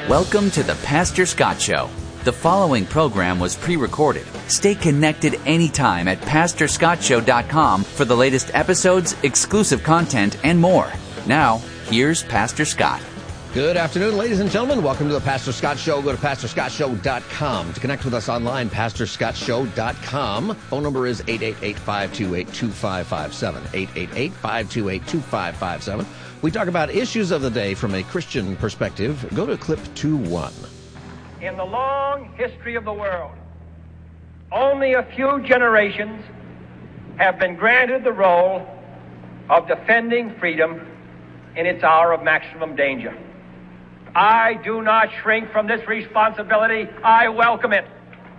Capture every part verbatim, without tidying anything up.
Welcome to the Pastor Scott Show. The following program was pre-recorded. Stay connected anytime at pastor scott show dot com for the latest episodes, exclusive content, and more. Now, here's Pastor Scott. Good afternoon, ladies and gentlemen. Welcome to the Pastor Scott Show. Go to pastor scott show dot com. To connect with us online, pastor scott show dot com. Phone number is eight eight eight, five two eight, two five five seven. eight eight eight, five two eight, two five five seven. We talk about issues of the day from a Christian perspective. Go to clip two one. In the long history of the world, only a few generations have been granted the role of defending freedom in its hour of maximum danger. I do not shrink from this responsibility. I welcome it.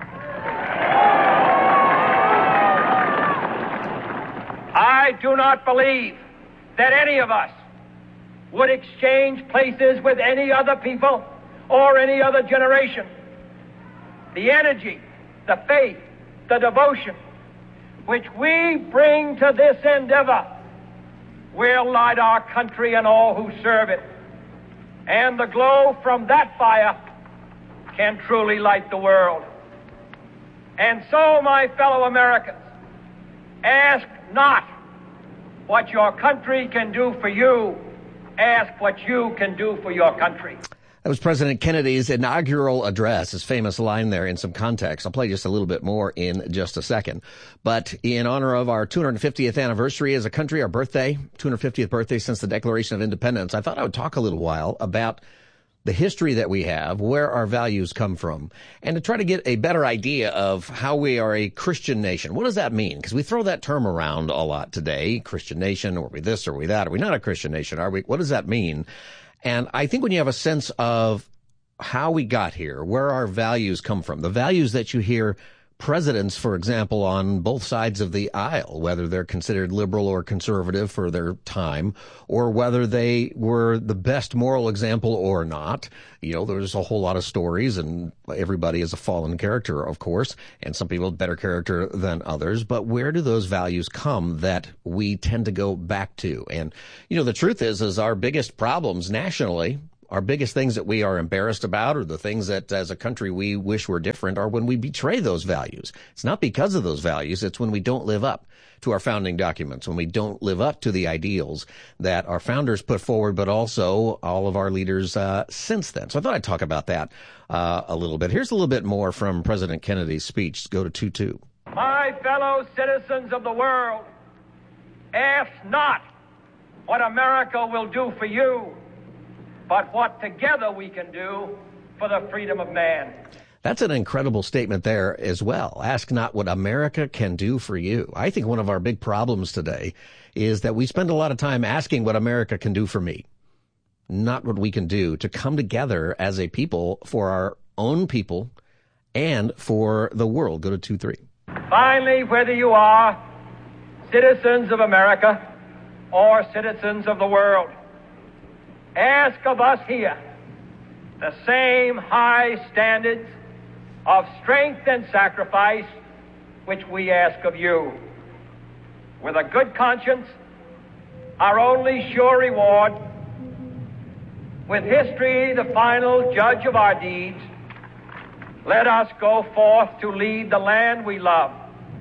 I do not believe that any of us would exchange places with any other people or any other generation. The energy, the faith, the devotion which we bring to this endeavor will light our country and all who serve it. And the glow from that fire can truly light the world. And so, my fellow Americans, ask not what your country can do for you. Ask what you can do for your country. That was President Kennedy's inaugural address, his famous line there in some context. I'll play just a little bit more in just a second. But in honor of our two hundred fiftieth anniversary as a country, our birthday, two hundred fiftieth birthday since the Declaration of Independence, I thought I would talk a little while about the history that we have, where our values come from, and to try to get a better idea of how we are a Christian nation. What does that mean? Because we throw that term around a lot today, Christian nation, or are we this, or are we that? Are we not a Christian nation? Are we? What does that mean? And I think when you have a sense of how we got here, where our values come from, the values that you hear presidents, for example, on both sides of the aisle, whether they're considered liberal or conservative for their time, or whether they were the best moral example or not. You know, there's a whole lot of stories, and everybody is a fallen character, of course, and some people have better character than others. But where do those values come that we tend to go back to? And, you know, the truth is, is our biggest problems nationally, our biggest things that we are embarrassed about, or the things that as a country we wish were different, are when we betray those values. It's not because of those values. It's when we don't live up to our founding documents, when we don't live up to the ideals that our founders put forward, but also all of our leaders uh, since then. So I thought I'd talk about that uh, a little bit. Here's a little bit more from President Kennedy's speech. Go to two two. My fellow citizens of the world, ask not what America will do for you, but what together we can do for the freedom of man. That's an incredible statement there as well. Ask not what America can do for you. I think one of our big problems today is that we spend a lot of time asking what America can do for me, not what we can do to come together as a people for our own people and for the world. Go to two three. Finally, whether you are citizens of America or citizens of the world, ask of us here the same high standards of strength and sacrifice which we ask of you. With a good conscience, our only sure reward, with history the final judge of our deeds, let us go forth to lead the land we love,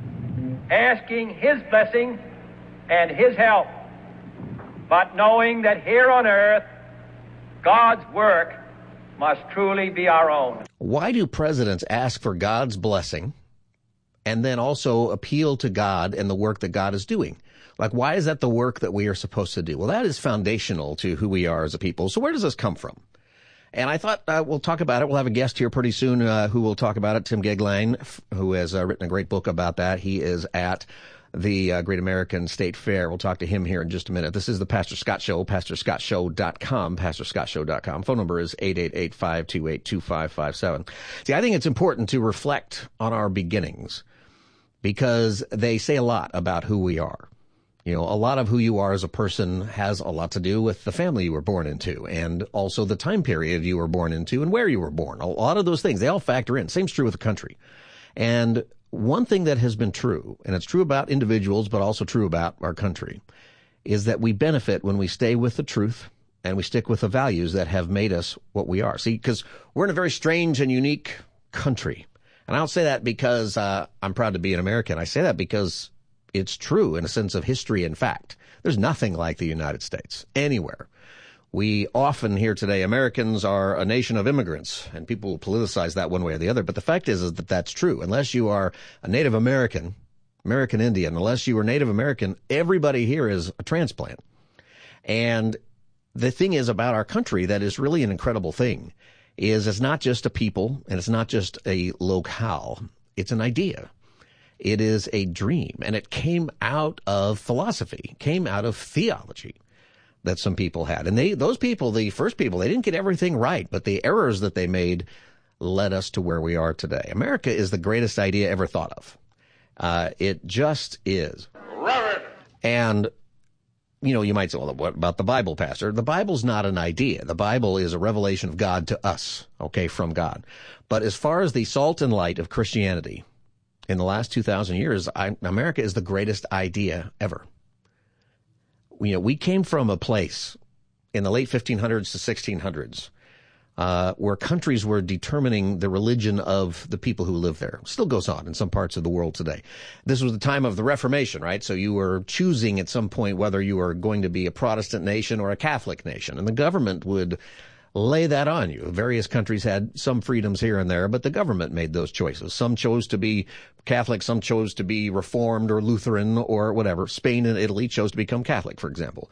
asking his blessing and his help, but knowing that here on earth God's work must truly be our own. Why do presidents ask for God's blessing and then also appeal to God and the work that God is doing? Like, why is that the work that we are supposed to do? Well, that is foundational to who we are as a people. So where does this come from? And I thought uh, we'll talk about it. We'll have a guest here pretty soon uh, who will talk about it, Tim Goeglein, who has uh, written a great book about that. He is at the uh, Great American State Fair. We'll talk to him here in just a minute. This is the Pastor Scott Show, pastor scott show dot com, pastor scott show dot com. Phone number is eight eight eight, five two eight, two five five seven. See, I think it's important to reflect on our beginnings because they say a lot about who we are. You know, a lot of who you are as a person has a lot to do with the family you were born into and also the time period you were born into and where you were born. A lot of those things, they all factor in. Same's true with the country. And one thing that has been true, and it's true about individuals, but also true about our country, is that we benefit when we stay with the truth and we stick with the values that have made us what we are. See, because we're in a very strange and unique country. And I don't say that because uh, I'm proud to be an American. I say that because it's true in a sense of history and fact. There's nothing like the United States anywhere. We often hear today Americans are a nation of immigrants, and people will politicize that one way or the other. But the fact is, is that that's true. Unless you are a Native American, American Indian, unless you are Native American, everybody here is a transplant. And the thing is about our country that is really an incredible thing is it's not just a people and it's not just a locale. It's an idea. It is a dream. And it came out of philosophy, came out of theology that some people had. And they, those people, the first people, they didn't get everything right, but the errors that they made led us to where we are today. America is the greatest idea ever thought of. Uh, it just is. Robert. And you know, you might say, well, what about the Bible, Pastor? The Bible's not an idea. The Bible is a revelation of God to us, okay, from God. But as far as the salt and light of Christianity in the last two thousand years, I, America is the greatest idea ever. You know, we came from a place in the late fifteen hundreds to sixteen hundreds uh, where countries were determining the religion of the people who live there. Still goes on in some parts of the world today. This was the time of the Reformation, right? So you were choosing at some point whether you were going to be a Protestant nation or a Catholic nation, and the government would lay that on you. Various countries had some freedoms here and there, but the government made those choices. Some chose to be Catholic, some chose to be Reformed or Lutheran or whatever. Spain and Italy chose to become Catholic, for example.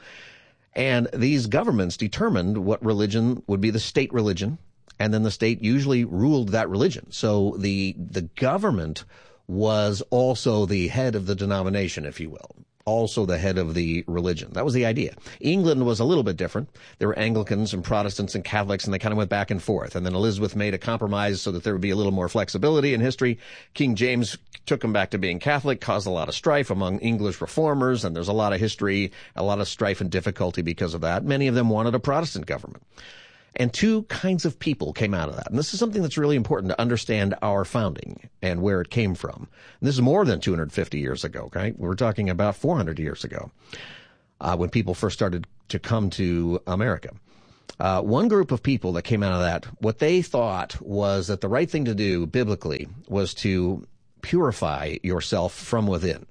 And these governments determined what religion would be the state religion, and then the state usually ruled that religion. So the the government was also the head of the denomination, if you will, also the head of the religion. That was the idea. England was a little bit different. There were Anglicans and Protestants and Catholics, and they kind of went back and forth. And then Elizabeth made a compromise so that there would be a little more flexibility in history. King James took them back to being Catholic, caused a lot of strife among English reformers, and there's a lot of history, a lot of strife and difficulty because of that. Many of them wanted a Protestant government. And two kinds of people came out of that. And this is something that's really important to understand our founding and where it came from. And this is more than two hundred fifty years ago, right? We're talking about four hundred years ago uh, when people first started to come to America. Uh, one group of people that came out of that, what they thought was that the right thing to do biblically was to purify yourself from within.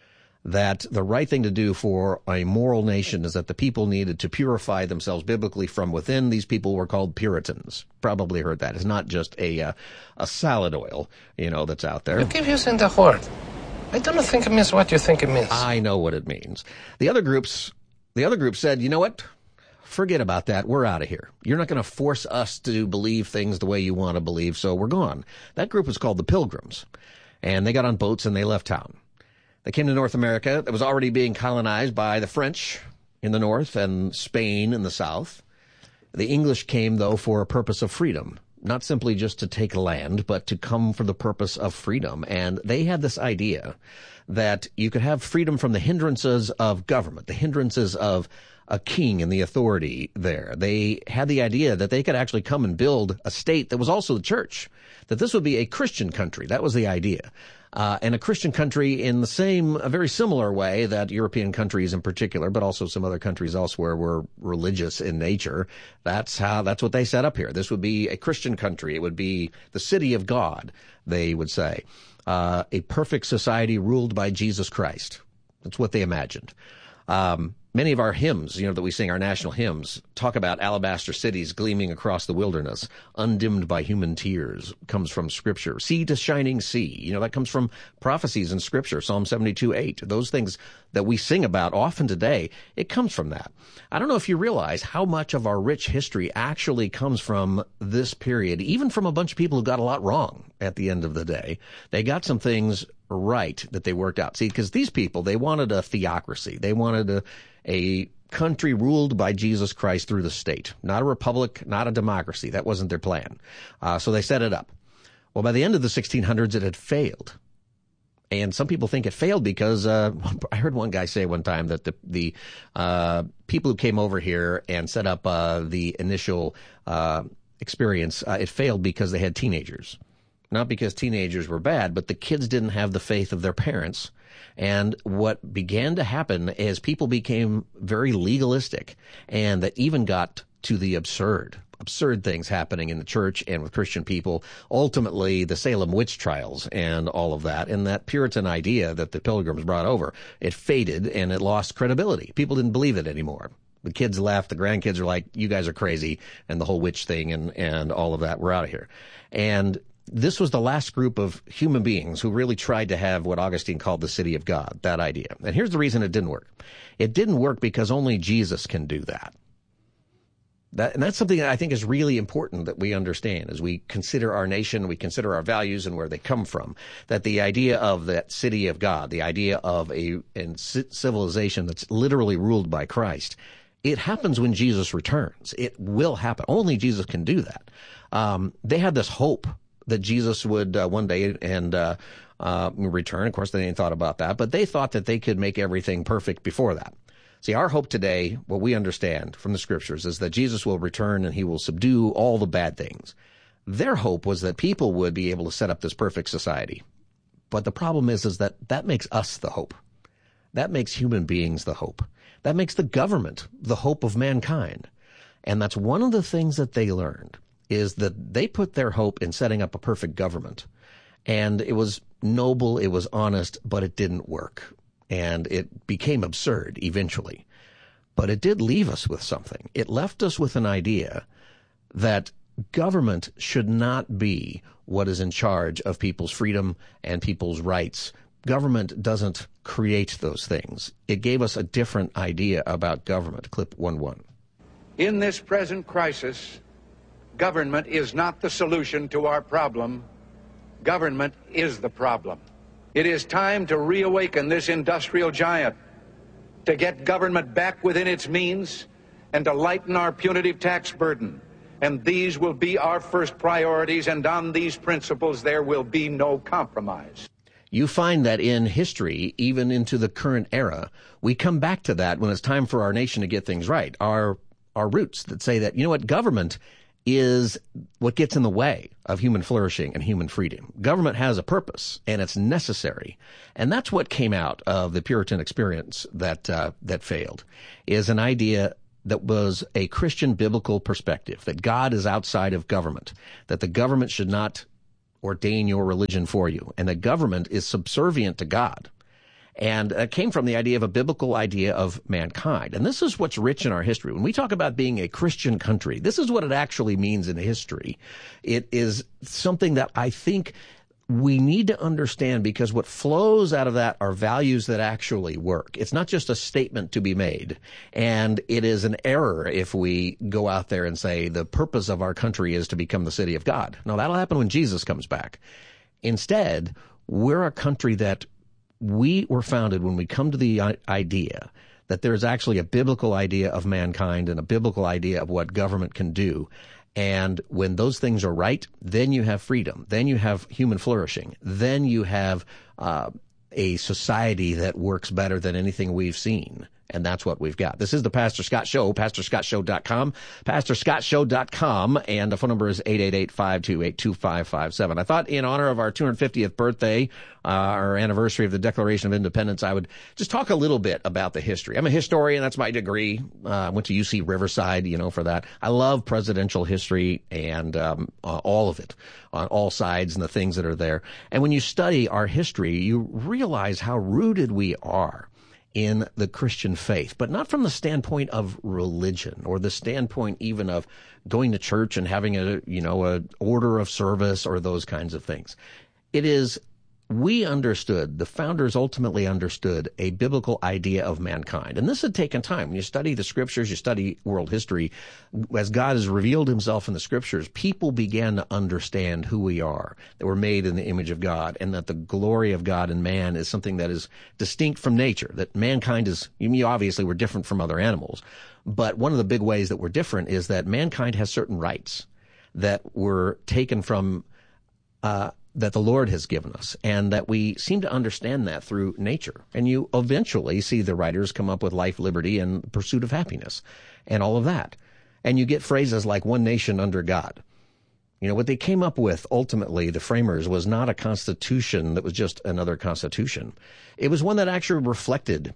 That the right thing to do for a moral nation is that the people needed to purify themselves biblically from within. These people were called Puritans. Probably heard that. It's not just a uh, a salad oil, you know, that's out there. You keep using the word. I don't think it means what you think it means. I know what it means. The other groups, the other group said, you know what? Forget about that. We're out of here. You're not going to force us to believe things the way you want to believe, so we're gone. That group was called the Pilgrims, and they got on boats and they left town. They came to North America that was already being colonized by the French in the north and Spain in the south. The English came, though, for a purpose of freedom, not simply just to take land, but to come for the purpose of freedom. And they had this idea that you could have freedom from the hindrances of government, the hindrances of a king and the authority there. They had the idea that they could actually come and build a state that was also the church, that this would be a Christian country. That was the idea. Uh, and a Christian country in the same, a very similar way that European countries in particular, but also some other countries elsewhere were religious in nature. That's how, that's what they set up here. This would be a Christian country. It would be the city of God, they would say. Uh, a perfect society ruled by Jesus Christ. That's what they imagined. Um, many of our hymns, you know, that we sing, our national hymns, talk about alabaster cities gleaming across the wilderness, undimmed by human tears, comes from Scripture. Sea to shining sea, you know, that comes from prophecies in Scripture, Psalm seventy-two eight. Those things that we sing about often today, it comes from that. I don't know if you realize how much of our rich history actually comes from this period, even from a bunch of people who got a lot wrong at the end of the day. They got some things right that they worked out. See, because these people, they wanted a theocracy. They wanted a, a country ruled by Jesus Christ through the state, not a republic, not a democracy. That wasn't their plan. Uh, so they set it up. Well, by the end of the sixteen hundreds, it had failed. And some people think it failed because uh, I heard one guy say one time that the, the uh, people who came over here and set up uh, the initial uh, experience, uh, it failed because they had teenagers. not because teenagers were bad, but the kids didn't have the faith of their parents. And what began to happen is people became very legalistic, and that even got to the absurd. Absurd things happening in the church and with Christian people. Ultimately, the Salem witch trials and all of that, and that Puritan idea that the Pilgrims brought over, it faded and it lost credibility. People didn't believe it anymore. The kids left. The grandkids are like, you guys are crazy, and the whole witch thing and, and all of that, we're out of here. And this was the last group of human beings who really tried to have what Augustine called the city of God, that idea. And here's the reason it didn't work. It didn't work because only Jesus can do that. That, and that's something that I think is really important that we understand as we consider our nation, we consider our values and where they come from, that the idea of that city of God, the idea of a, a civilization that's literally ruled by Christ, it happens when Jesus returns. It will happen. Only Jesus can do that. Um, they had this hope that Jesus would uh, one day and uh, uh, return. Of course, they didn't thought about that, but they thought that they could make everything perfect before that. See, our hope today, what we understand from the scriptures, is that Jesus will return and he will subdue all the bad things. Their hope was that people would be able to set up this perfect society. But the problem is, is that that makes us the hope. That makes human beings the hope. That makes the government the hope of mankind. And that's one of the things that they learned, is that they put their hope in setting up a perfect government. And it was noble, it was honest, but it didn't work. And it became absurd eventually. But it did leave us with something. It left us with an idea that government should not be what is in charge of people's freedom and people's rights. Government doesn't create those things. It gave us a different idea about government. Clip one one. In this present crisis, government is not the solution to our problem. Government is the problem. It is time to reawaken this industrial giant, to get government back within its means, and to lighten our punitive tax burden. And these will be our first priorities, and on these principles there will be no compromise. You find that in history, even into the current era, we come back to that when it's time for our nation to get things right. Our, our roots that say that, you know what, government is what gets in the way of human flourishing and human freedom. Government has a purpose, and it's necessary. And that's what came out of the Puritan experience that uh, that failed, is an idea that was a Christian biblical perspective, that God is outside of government, that the government should not ordain your religion for you, and that government is subservient to God. And it came from the idea of a biblical idea of mankind. And this is what's rich in our history. When we talk about being a Christian country, this is what it actually means in history. It is something that I think we need to understand, because what flows out of that are values that actually work. It's not just a statement to be made. And it is an error if we go out there and say the purpose of our country is to become the city of God. No, that'll happen when Jesus comes back. Instead, we're a country that we were founded when we come to the idea that there's actually a biblical idea of mankind and a biblical idea of what government can do. And when those things are right, then you have freedom. Then you have human flourishing. Then you have uh, a society that works better than anything we've seen. And that's what we've got. This is the Pastor Scott Show, pastor scott show dot com, pastor scott show dot com, and the phone number is eight eight eight, five two eight, two five five seven. I thought in honor of our two hundred fiftieth birthday, uh, our anniversary of the Declaration of Independence, I would just talk a little bit about the history. I'm a historian. That's my degree. Uh, I went to U C Riverside, you know, for that. I love presidential history and um, uh, all of it on all sides and the things that are there. And when you study our history, you realize how rooted we are in the Christian faith, but not from the standpoint of religion or the standpoint even of going to church and having a, you know, a order of service or those kinds of things. It is, we understood, the founders ultimately understood a biblical idea of mankind. And this had taken time. When you study the scriptures, you study world history, as God has revealed himself in the scriptures, people began to understand who we are, that we're made in the image of God, and that the glory of God in man is something that is distinct from nature, that mankind is, you mean, obviously we're different from other animals, but one of the big ways that we're different is that mankind has certain rights that were taken from, uh, that the Lord has given us, and that we seem to understand that through nature. And you eventually see the writers come up with life, liberty, and pursuit of happiness, and all of that. And you get phrases like one nation under God. You know, what they came up with, ultimately, the framers, was not a constitution that was just another constitution. It was one that actually reflected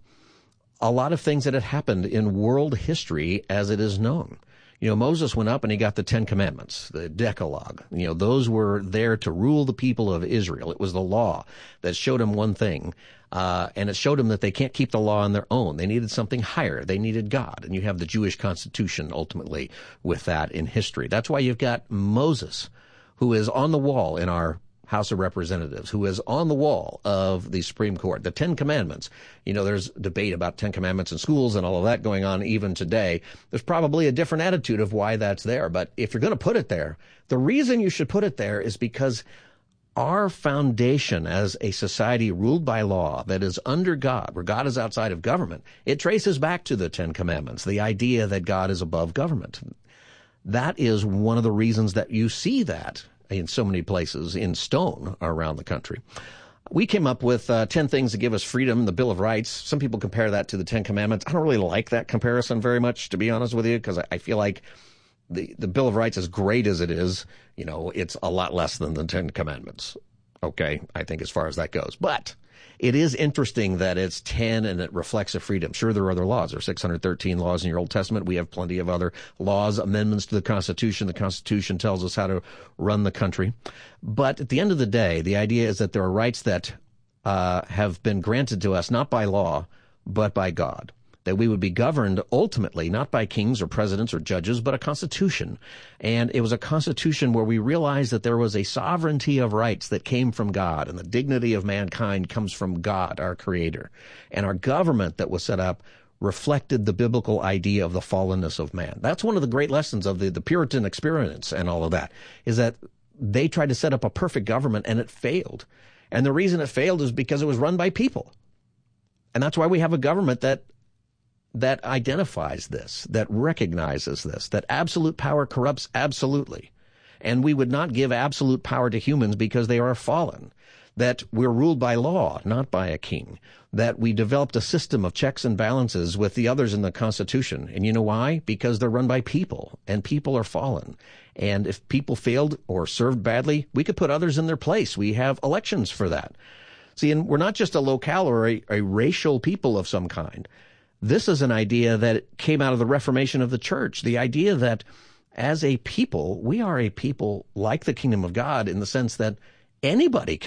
a lot of things that had happened in world history as it is known. You know, Moses went up and he got the Ten Commandments, the Decalogue. You know, those were there to rule the people of Israel. It was the law that showed them one thing, uh, and it showed them that they can't keep the law on their own. They needed something higher. They needed God. And you have the Jewish Constitution, ultimately, with that in history. That's why you've got Moses, who is on the wall in our House of Representatives, who is on the wall of the Supreme Court. The Ten Commandments. You know, there's debate about Ten Commandments in schools and all of that going on even today. There's probably a different attitude of why that's there. But if you're going to put it there, the reason you should put it there is because our foundation as a society ruled by law that is under God, where God is outside of government, it traces back to the Ten Commandments, the idea that God is above government. That is one of the reasons that you see that in so many places in stone around the country. We came up with uh, ten things that give us freedom, the Bill of Rights. Some people compare that to the Ten Commandments. I don't really like that comparison very much, to be honest with you, because I, I feel like the, the Bill of Rights, as great as it is, you know, it's a lot less than the Ten Commandments. Okay, I think as far as that goes. But it is interesting that it's ten and it reflects a freedom. Sure, there are other laws. There are six hundred thirteen laws in your Old Testament. We have plenty of other laws, amendments to the Constitution. The Constitution tells us how to run the country. But at the end of the day, the idea is that there are rights that uh, have been granted to us not by law, but by God. That we would be governed ultimately not by kings or presidents or judges, but a constitution. And it was a constitution where we realized that there was a sovereignty of rights that came from God, and the dignity of mankind comes from God, our creator. And our government that was set up reflected the biblical idea of the fallenness of man. That's one of the great lessons of the, the Puritan experience and all of that, is that they tried to set up a perfect government and it failed. And the reason it failed is because it was run by people. And that's why we have a government that that identifies this, that recognizes this, that absolute power corrupts absolutely. And we would not give absolute power to humans because they are fallen, that we're ruled by law, not by a king, that we developed a system of checks and balances with the others in the Constitution. And you know why? Because they're run by people, and people are fallen. And if people failed or served badly, we could put others in their place. We have elections for that. See, and we're not just a locale or a, a racial people of some kind. This is an idea that came out of the Reformation of the church, the idea that as a people, we are a people like the kingdom of God in the sense that anybody can